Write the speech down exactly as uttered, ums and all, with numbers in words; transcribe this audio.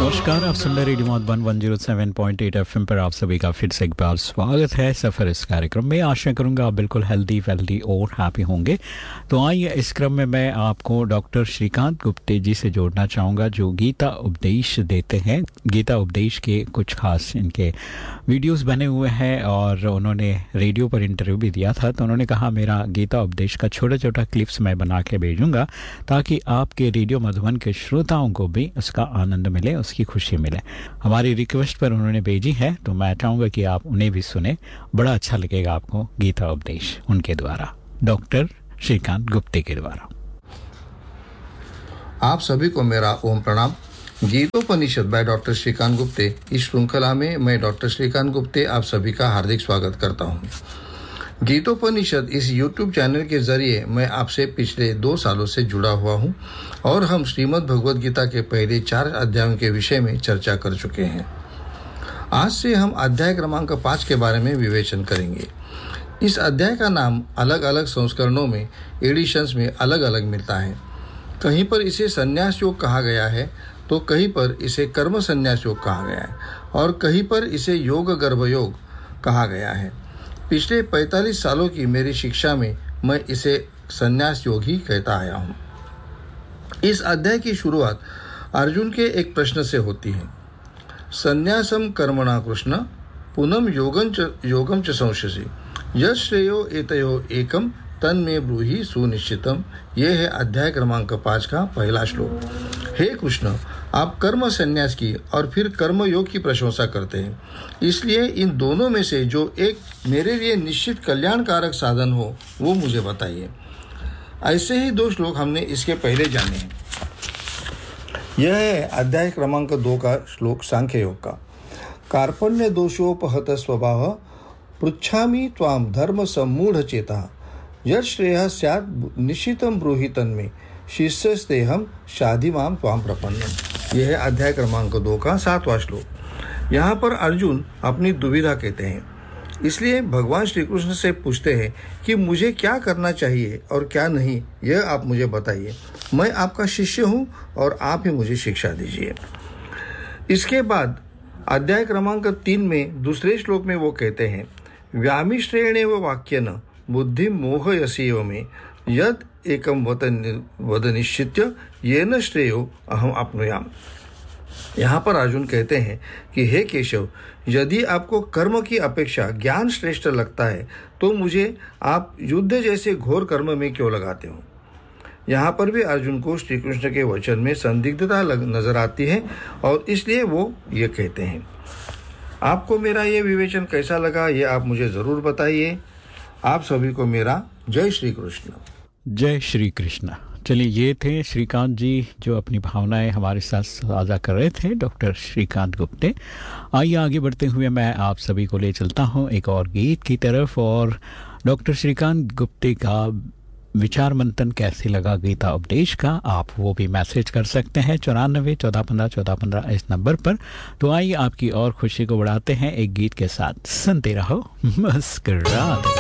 नमस्कार, आप सुन रहे radio Madhuban one zero seven point eight FM पर आप सभी का फिर से एक बार स्वागत है सफ़र इस कार्यक्रम में। आशा करूंगा आप बिल्कुल हेल्दी वेल्दी और हैप्पी होंगे। तो आइए इस क्रम में मैं आपको डॉक्टर श्रीकांत गुप्ते जी से जोड़ना चाहूँगा, जो गीता उपदेश देते हैं। गीता उपदेश के कुछ खास इनके वीडियोस बने हुए हैं और उन्होंने रेडियो पर इंटरव्यू भी दिया था। तो उन्होंने कहा मेरा गीता उपदेश का छोटा छोटा क्लिप्स मैं बना के भेजूँगा ताकि आपके रेडियो मधुबन के श्रोताओं को भी उसका आनंद मिले, उसकी खुशी मिले। हमारी रिक्वेस्ट पर उन्होंने भेजी है, तो मैं चाहूँगा कि आप उन्हें भी सुने। बड़ा अच्छा लगेगा आपको गीता उपदेश उनके द्वारा, डॉक्टर श्रीकांत गुप्ते के द्वारा। आप सभी को मेरा ओम प्रणाम। गीतोपनिषद बाय डॉक्टर श्रीकांत गुप्ते, इस श्रृंखला में मैं डॉक्टर श्रीकांत गुप्ते आप सभी का हार्दिक स्वागत करता हूँ। गीतोपनिषद इस यूट्यूब चैनल के जरिए मैं आपसे पिछले दो सालों से जुड़ा हुआ हूँ और हम श्रीमद् भगवद गीता के पहले चार अध्यायों के विषय में चर्चा कर चुके हैं। आज से हम अध्याय क्रमांक पाँच के बारे में विवेचन करेंगे। इस अध्याय का नाम अलग अलग संस्करणों में, एडिशंस में अलग अलग मिलता है। कहीं पर इसे संन्यास योग कहा गया है, तो कहीं पर इसे कर्म संन्यास योग कहा गया है और कहीं पर इसे योग गर्भ योग कहा गया है। पिछले पैंतालीस सालों की मेरी शिक्षा में मैं इसे संन्यास योग ही कहता आया हूँ। इस अध्याय की शुरुआत अर्जुन के एक प्रश्न से होती है। संन्यासम कर्मणा कृष्ण पुनम योगम च योगम च संशसि यत् श्रेयो एतयो एकम तन में ब्रूहि सुनिश्चितम। यह है अध्याय क्रमांक पाँच का पहला श्लोक। हे कृष्ण, आप कर्म संन्यास की और फिर कर्म योग की प्रशंसा करते हैं, इसलिए इन दोनों में से जो एक मेरे लिए निश्चित कल्याणकारक साधन हो वो मुझे बताइए। ऐसे ही दो श्लोक हमने इसके पहले जाने हैं। यह है अध्याय क्रमांक दो का श्लोक सांख्य योग का। कार्पण्य दोषोपहत स्वभाव पृच्छामि त्वाम धर्म सम्मूढ़ चेता यत् श्रेयः स्यात् निश्चितं ब्रूहि तन्मे शिष्यस्तेहम शाधिमाम त्वाम प्रपन्नम। यह है अध्याय क्रमांक दो का सातवां श्लोक। यहाँ पर अर्जुन अपनी दुविधा कहते हैं, इसलिए भगवान श्री कृष्ण से पूछते हैं कि मुझे क्या करना चाहिए और क्या नहीं, यह आप मुझे बताइए। मैं आपका शिष्य हूँ और आप ही मुझे शिक्षा दीजिए। इसके बाद अध्याय क्रमांक तीन में दूसरे श्लोक में वो कहते हैं, व्यामिश्रेणेव वाक्येन बुद्धि मोहयसीव में यद एकम वद निश्चित्य येन श्रेयो अहम अपनुयाम। यहाँ पर अर्जुन कहते हैं कि हे केशव, यदि आपको कर्म की अपेक्षा ज्ञान श्रेष्ठ लगता है तो मुझे आप युद्ध जैसे घोर कर्म में क्यों लगाते हो। यहाँ पर भी अर्जुन को श्री कृष्ण के वचन में संदिग्धता नजर आती है और इसलिए वो ये कहते हैं। आपको मेरा ये विवेचन कैसा लगा, ये आप मुझे ज़रूर बताइए। आप सभी को मेरा जय श्री कृष्ण। जय श्री कृष्ण। चलिए, ये थे श्रीकांत जी जो अपनी भावनाएं हमारे साथ साझा कर रहे थे, डॉक्टर श्रीकांत गुप्ते। आइए आगे बढ़ते हुए मैं आप सभी को ले चलता हूं एक और गीत की तरफ, और डॉक्टर श्रीकांत गुप्ते का विचार मंथन कैसे लगा गीता उपदेश का, आप वो भी मैसेज कर सकते हैं चौरानबे चौदह पंद्रह चौदह पंद्रह इस नंबर पर। तो आइए आपकी और खुशी को बढ़ाते हैं एक गीत के साथ। सुनते रहो, मुस्कुराते रहो।